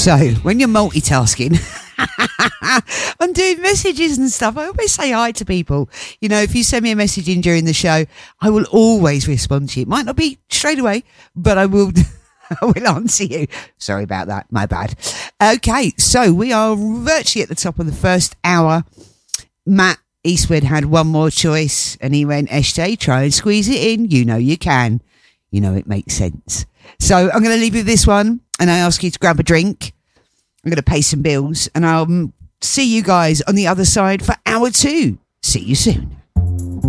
So, when you're multitasking and doing messages and stuff, I always say hi to people. You know, if you send me a message in during the show, I will always respond to you. It might not be straight away, but I will I will answer you. Sorry about that. My bad. Okay, so we are virtually at the top of the first hour. Matt Eastwood had one more choice and he went, Eshte, try and squeeze it in. You know you can. You know it makes sense. So I'm going to leave you with this one and I ask you to grab a drink. I'm going to pay some bills and I'll see you guys on the other side for hour 2. See you soon.